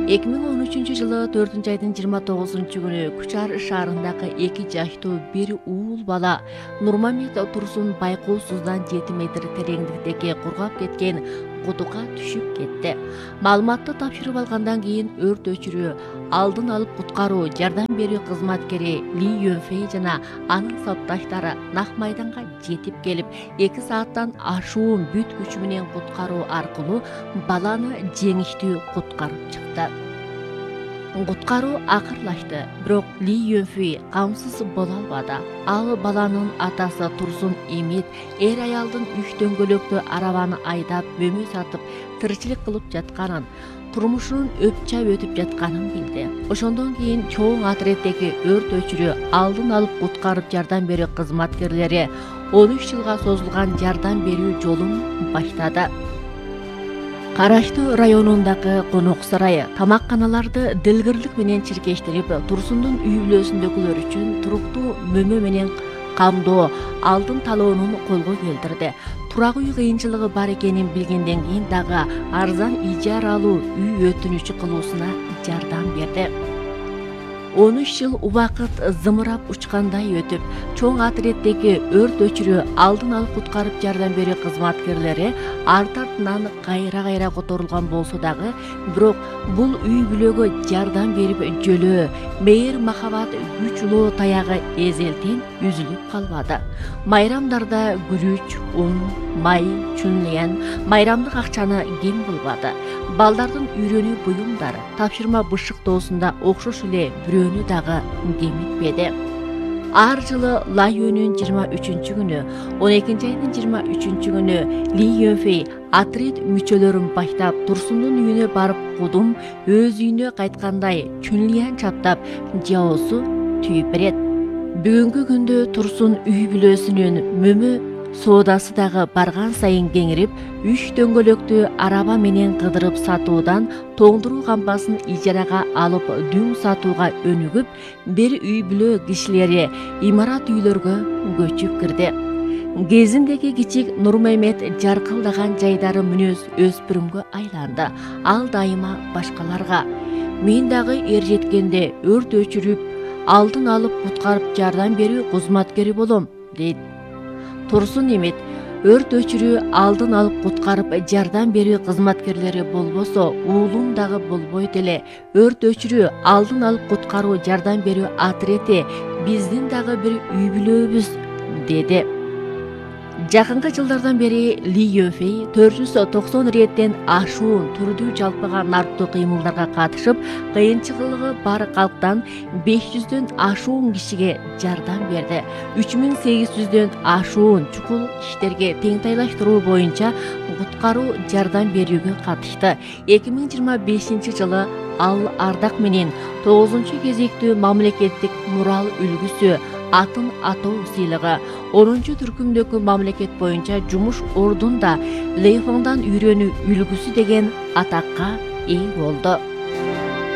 2013-жылы 4-айдын 29-күнү Күчар шаарындагы 2 жаштуу бир уул бала Нурмамет Турсун байкоосуздан 7 метр тереңдиктеги кургап кеткен кудукка түшүп кетти. Маалыматты тапшырып алгандан кийин өрт өчүрүү, алдын алып куткаруу жардам берүү кызматкери Ли Юнфэй жана анын сапташтары нак майданга жетип келип, 2 сааттан ашуун бүт күчү менен куткаруу аркылуу баланы жеңиштүү куткарып чыкты. Куткаруу акырлашты, бирок Ли Юнфэй камсыз боло албады. Ал баланын атасы Турсун Эмит эр аялдын 3 дөңгөлөктүү арабаны айдап мөмө сатып тиричилик кылып жатканын, турмушунун өпчап өтүп жатканын билди. Ошондон кийин чоң отряддеги өрт өчүрүү, алдын алып куткарып жардам берүү кызматкерлери 13 жылга созулган жардам берүү жолун баштады. Караштуу районундагы конок сарайы тамакканаларды дилгирлик менен чиркештирип, Турсундун үй бүлөсүндөгүлөр үчүн туруктуу мөмө менен камдоо, алдын талоонун колго келтирди. Турак үй кыйынчылыгы бар экенин билгенден кийин дагы арзан ижара алуу үй өтүнүчү кылуусуна жардам берди. 13 жыл убакыт зымырап учкандай өтүп, чоң отряддеги өрт өчүрүү, алдын алып куткарып жардам берүү кызматкерлери арт-артынан кайра которулган болсо дагы, бирок бул үй бүлөгө жардам берип жөлөө, мейир махабат күч улоо таягы эзелтен үзүлүп калбады. Майрамдарда күрүч, ун, май, чүнлен, майрамдык акчаны кем кылбады. Балдардын үйрөнүү буюмдары, тапшырма бышыктоосунда окшош эле бирөөнү дагы кемитпеди. Ар жылы Лайөнүн 23-күнү, 12-айдын 23-күнү Ли Юнфэй отряд мүчөлөрүн баштап Турсундун үйүнө барып кудум өз үйүнө кайткандай чүнлиян чаптап жаоосу түйүп берет. Бүгүнкү күндө Турсун үй бүлөсүнүн мөмө соодасы дагы барган сайын кеңирип, 3 дөңгөлөктүү араба менен кыдырып сатуудан тоңдуруу кампасын ижарага алып дүң сатууга өнүгүп, бир үй бүлө кишилери имарат үйлөргө көчүп кирди. Кезиндеги кичик Нурмамет жаркылдаган жайдары мүнөз өспүрүмгө айланды. Ал дайыма башкаларга: "Мен дагы эр жеткенде өрт өчүрүп, алдын алып куткарып жардам берүү кызматкери болом" дейт. Турсун Эмит: "Өрт өчүрүү, алдын алып куткарып жардам берүү кызматкерлери болбосо, уулум дагы болбойт эле. Өрт өчүрүү, алдын алып куткаруу жардам берүү отряди биздин дагы бир үй бүлөбүз" деди. Жакынкы жылдардан бери Ли Юнфэй 490 реттен ашуун түрдүү жалпыга нарктуу кыймылдарга катышып, кыйынчылыгы бар калктан 500дөн ашуун кишиге жардам берди. 3800дөн ашуун чукул иштерге теңтайлаштыруу боюнча куткаруу жардам берүүгө катышты. 2025-жылы ал ардак менен 9-кезектүү мамлекеттик мурал үлгүсү атын атоо сыйлыгы, 10-түркүмдөгү мамлекет боюнча жумуш ордунда Лейфоңдан үйрөнүү үлгүсү деген атакка ээ болду.